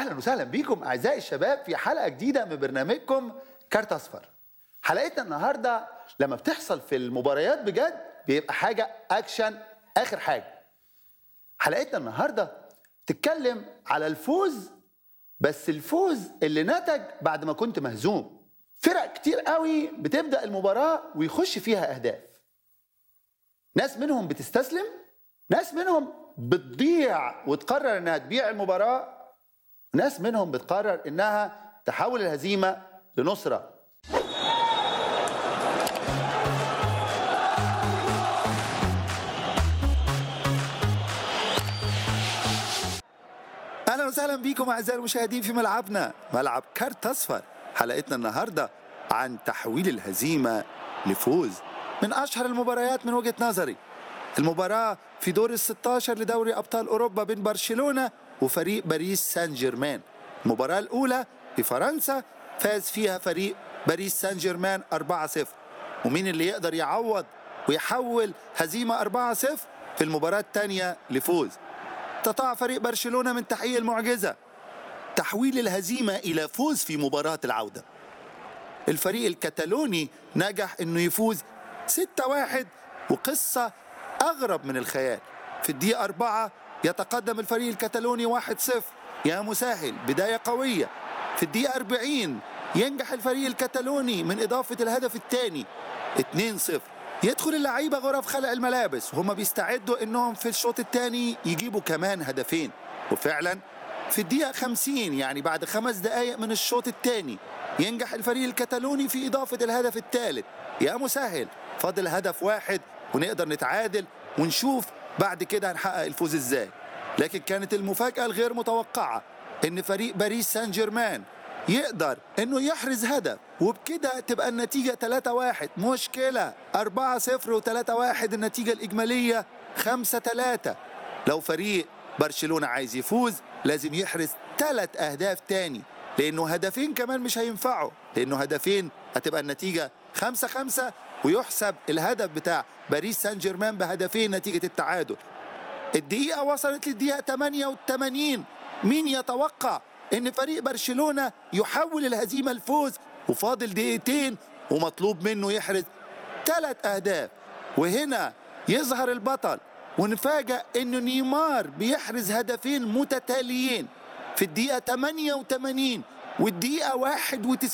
اهلا وسهلا بيكم اعزائي الشباب في حلقه جديده من برنامجكم كارت اصفر. حلقتنا النهارده لما بتحصل في المباريات بجد بيبقى حاجه اكشن اخر حاجه. حلقتنا النهارده تتكلم على الفوز، بس الفوز اللي نتج بعد ما كنت مهزوم. فرق كتير قوي بتبدا المباراه ويخش فيها اهداف، ناس منهم بتستسلم، ناس منهم بتضيع وتقرر انها تبيع المباراه، ناس منهم بتقرر انها تحول الهزيمه لنصره. اهلا وسهلا بيكم اعزائي المشاهدين في ملعبنا، ملعب كارت اصفر. حلقتنا النهارده عن تحويل الهزيمه لفوز من اشهر المباريات من وجهه نظري. المباراه في دور ال 16 لدوري ابطال اوروبا بين برشلونه وفريق باريس سان جيرمان. المباراه الاولى في فرنسا فاز فيها فريق باريس سان جيرمان 4-0، ومين اللي يقدر يعوض ويحول هزيمه 4-0 في المباراه الثانيه لفوز؟ استطاع فريق برشلونة من تحقيق المعجزة، تحويل الهزيمة إلى فوز في مباراة العودة. الفريق الكتالوني نجح أنه يفوز 6-1، وقصة أغرب من الخيال. في الدقيقة 4 يتقدم الفريق الكتالوني 1-0، يا مسهل بداية قوية. في الدقيقة 40 ينجح الفريق الكتالوني من إضافة الهدف الثاني 2-0. يدخل اللعيبة غرف خلع الملابس وهم بيستعدوا انهم في الشوط الثاني يجيبوا كمان هدفين، وفعلا في الدقيقة 50 يعني بعد 5 دقائق من الشوط الثاني ينجح الفريق الكتالوني في إضافة الهدف الثالث. يا مسهل فاضل هدف واحد ونقدر نتعادل ونشوف بعد كده هنحقق الفوز ازاي. لكن كانت المفاجأة الغير متوقعة ان فريق باريس سان جيرمان يقدر انه يحرز هدف، وبكده تبقى النتيجة 3-1. مشكلة 4-0 و3-1 النتيجة الإجمالية 5-3. لو فريق برشلونة عايز يفوز لازم يحرز 3 أهداف تاني، لأنه هدفين كمان مش هينفعوا، لأنه هدفين هتبقى النتيجة 5-5 ويحسب الهدف بتاع باريس سان جيرمان بهدفين نتيجة التعادل. الدقيقة وصلت للدقيقة 88. مين يتوقع ان فريق برشلونة يحول الهزيمة لفوز؟ وفاضل دقيقتين ومطلوب منه يحرز 3 أهداف، وهنا يظهر البطل ونفاجأ انه نيمار بيحرز هدفين متتاليين في الدقيقة 88 والدقيقة 91.